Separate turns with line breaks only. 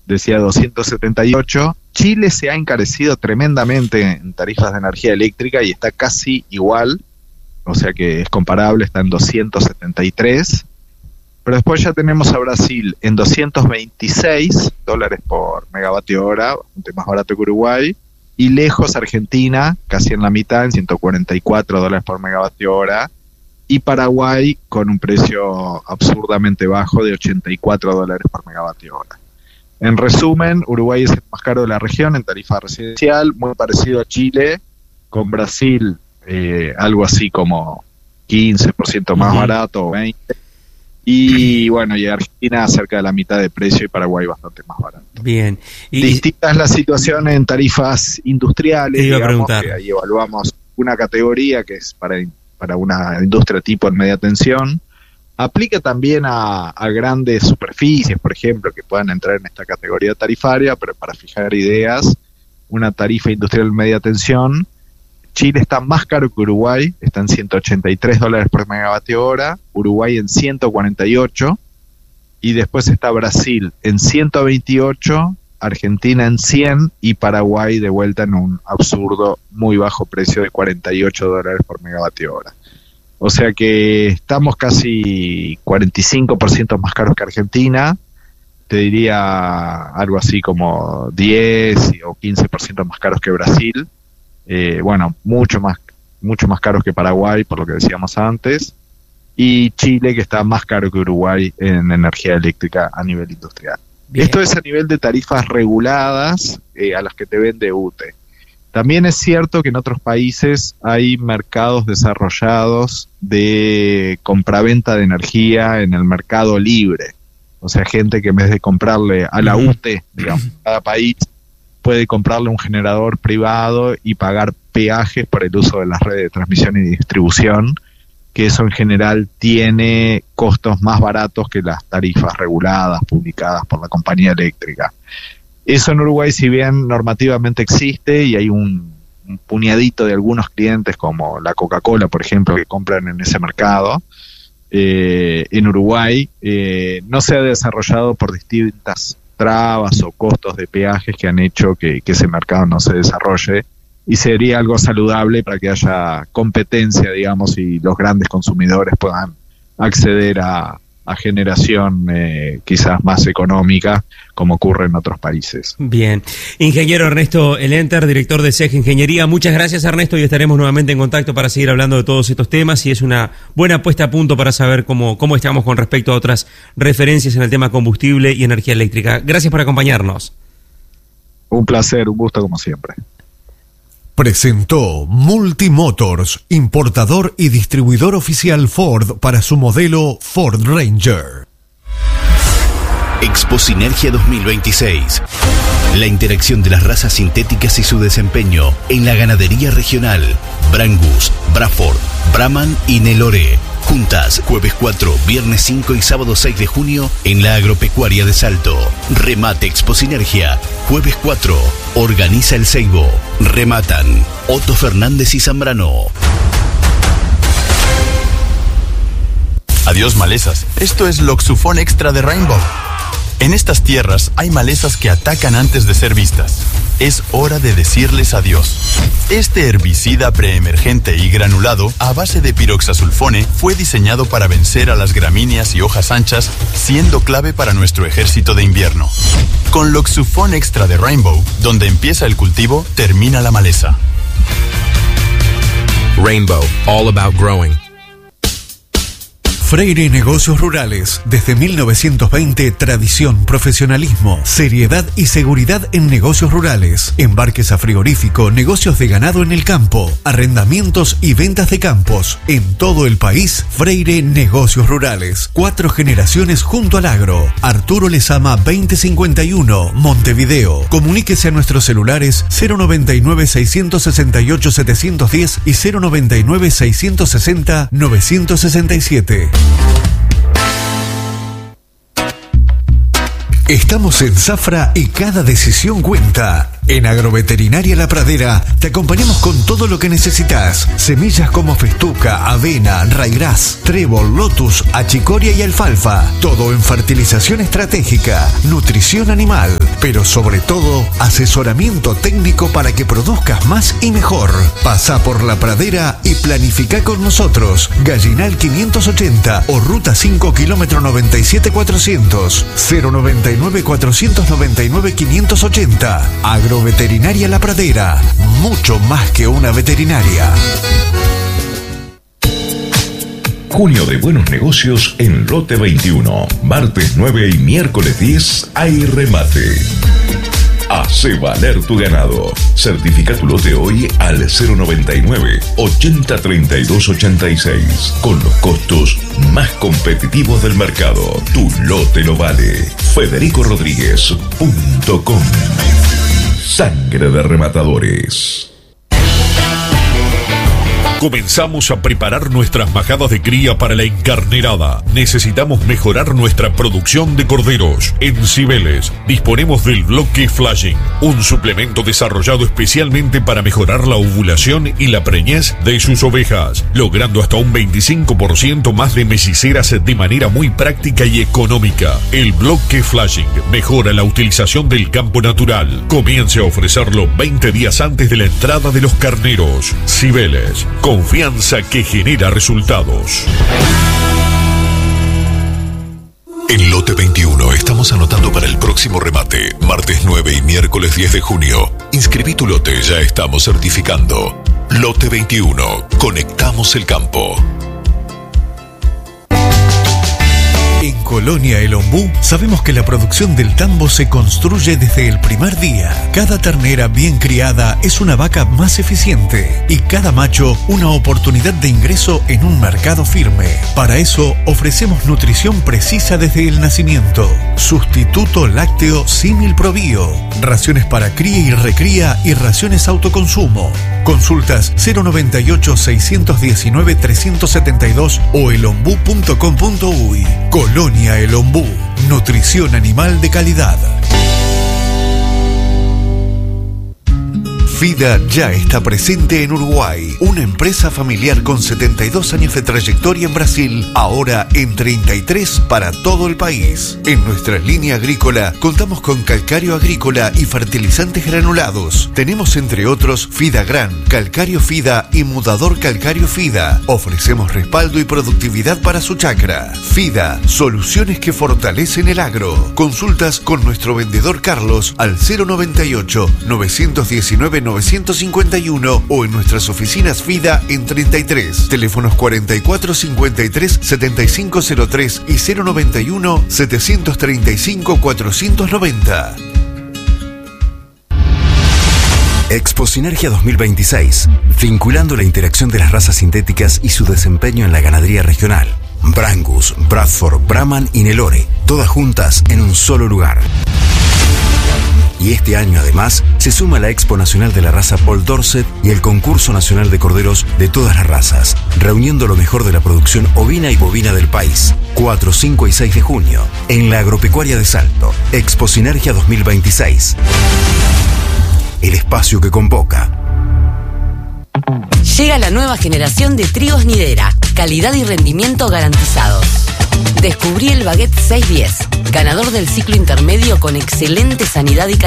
decía 278. Chile se ha encarecido tremendamente en tarifas de energía eléctrica y está casi igual, o sea que es comparable, está en 273. Pero después ya tenemos a Brasil en $226 por megavatio hora, bastante más barato que Uruguay, y lejos Argentina, casi en la mitad, en $144 por megavatio hora, y Paraguay con un precio absurdamente bajo de $84 por megavatio hora. En resumen, Uruguay es el más caro de la región en tarifa residencial, muy parecido a Chile, con Brasil algo así como 15% más barato o 20%. Y bueno, y Argentina cerca de la mitad de precio y Paraguay bastante más barato.
Bien.
Distinta es la situación en tarifas industriales, digamos, que ahí evaluamos una categoría que es para una industria tipo en media tensión. Aplica también a grandes superficies, por ejemplo, que puedan entrar en esta categoría tarifaria, pero para fijar ideas, una tarifa industrial en media tensión, Chile está más caro que Uruguay, está en $183 por megavatio hora, Uruguay en 148, y después está Brasil en 128, Argentina en 100 y Paraguay de vuelta en un absurdo, muy bajo precio de $48 por megavatio hora. O sea que estamos casi 45% más caros que Argentina, te diría algo así como 10 o 15% más caros que Brasil. Bueno, mucho más caros que Paraguay, por lo que decíamos antes, y Chile, que está más caro que Uruguay en energía eléctrica a nivel industrial. Bien. Esto es a nivel de tarifas reguladas a las que te vende UTE. También es cierto que en otros países hay mercados desarrollados de compraventa de energía en el mercado libre. O sea, gente que en vez de comprarle a la UTE, digamos, cada país puede comprarle un generador privado y pagar peajes por el uso de las redes de transmisión y distribución, que eso en general tiene costos más baratos que las tarifas reguladas publicadas por la compañía eléctrica. Eso en Uruguay, si bien normativamente existe y hay un puñadito de algunos clientes como la Coca-Cola, por ejemplo, que compran en ese mercado, en Uruguay no se ha desarrollado por distintas trabas o costos de peajes que han hecho que ese mercado no se desarrolle, y sería algo saludable para que haya competencia, digamos, y los grandes consumidores puedan acceder a generación quizás más económica, como ocurre en otros países.
Bien. Ingeniero Ernesto Elenter, director de SEG Ingeniería, muchas gracias, Ernesto, y estaremos nuevamente en contacto para seguir hablando de todos estos temas, y es una buena puesta a punto para saber cómo estamos con respecto a otras referencias en el tema combustible y energía eléctrica. Gracias por acompañarnos.
Un placer, un gusto como siempre.
Presentó Multimotors, importador y distribuidor oficial Ford para su modelo Ford Ranger.
Expo Sinergia 2026. La interacción de las razas sintéticas y su desempeño en la ganadería regional. Brangus, Braford, Brahman y Nelore. Juntas, jueves 4, viernes 5 y sábado 6 de junio en la Agropecuaria de Salto. Remate Expo Sinergia, jueves 4. Organiza el Seibo. Rematan Otto Fernández y Zambrano.
Adiós malezas. Esto es Loxufón Extra de Rainbow. En estas tierras hay malezas que atacan antes de ser vistas. Es hora de decirles adiós. Este herbicida preemergente y granulado a base de piroxasulfone fue diseñado para vencer a las gramíneas y hojas anchas, siendo clave para nuestro ejército de invierno. Con Loxufón Extra de Rainbow, donde empieza el cultivo, termina la maleza.
Rainbow, all about growing.
Freire Negocios Rurales. Desde 1920, tradición, profesionalismo, seriedad y seguridad en negocios rurales. Embarques a frigorífico, negocios de ganado en el campo, arrendamientos y ventas de campos. En todo el país, Freire Negocios Rurales. 4 generaciones junto al agro. Arturo Lezama 2051, Montevideo. Comuníquese a nuestros celulares 099-668-710 y 099-660-967. Estamos en Zafra y cada decisión cuenta. En Agroveterinaria La Pradera te acompañamos con todo lo que necesitas. Semillas como festuca, avena, raigras, trébol, lotus, achicoria y alfalfa. Todo en fertilización estratégica, nutrición animal, pero sobre todo, asesoramiento técnico para que produzcas más y mejor. Pasá por La Pradera y planifica con nosotros. Gallinal 580 o Ruta 5 kilómetro 97400 099 499 580. Agroveterinaria La Pradera, mucho más que una veterinaria.
Junio de buenos negocios en Lote 21. Martes 9 y miércoles 10 hay remate. Hace valer tu ganado. Certifica tu lote hoy al 099 80 32 86 con los costos más competitivos del mercado. Tu lote lo vale. FedericoRodríguez.com. Sangre de rematadores.
Comenzamos a preparar nuestras majadas de cría para la encarnerada. Necesitamos mejorar nuestra producción de corderos. En Cibeles disponemos del bloque Flashing, un suplemento desarrollado especialmente para mejorar la ovulación y la preñez de sus ovejas, logrando hasta un 25% más de melliceras de manera muy práctica y económica. El bloque Flashing mejora la utilización del campo natural. Comience a ofrecerlo 20 días antes de la entrada de los carneros. Cibeles, confianza que genera resultados.
En Lote 21 estamos anotando para el próximo remate, martes 9 y miércoles 10 de junio. Inscribí tu lote, ya estamos certificando. Lote 21, conectamos el campo. En Colonia El Ombú sabemos que la producción del tambo se construye desde el primer día. Cada ternera bien criada es una vaca más eficiente y cada macho una oportunidad de ingreso en un mercado firme. Para eso ofrecemos nutrición precisa desde el nacimiento. Sustituto lácteo Símil Probio, raciones para cría y recría y raciones autoconsumo. Consultas 098 619 372 o elombú.com.uy. Colonia El Ombú, nutrición animal de calidad. FIDA ya está presente en Uruguay, una empresa familiar con 72 años de trayectoria en Brasil, ahora en 33 para todo el país. En nuestra línea agrícola contamos con calcario agrícola y fertilizantes granulados. Tenemos entre otros FIDA Gran, calcario FIDA y mudador calcario FIDA. Ofrecemos respaldo y productividad para su chacra. FIDA, soluciones que fortalecen el agro. Consultas con nuestro vendedor Carlos al 098 919 951 o en nuestras oficinas FIDA en 33. Teléfonos 44 53 7503 y 091 735 490.
Expo Sinergia 2026, vinculando la interacción de las razas sintéticas y su desempeño en la ganadería regional. Brangus, Bradford, Brahman y Nelore, todas juntas en un solo lugar. Y este año además se suma la Expo Nacional de la Raza Paul Dorset y el Concurso Nacional de Corderos de todas las razas, reuniendo lo mejor de la producción ovina y bovina del país. 4, 5 y 6 de junio, en la Agropecuaria de Salto, Expo Sinergia 2026. El espacio que convoca.
Llega la nueva generación de trigos Nidera, calidad y rendimiento garantizados. Descubrí el Baguette 610, ganador del ciclo intermedio con excelente sanidad y calidad.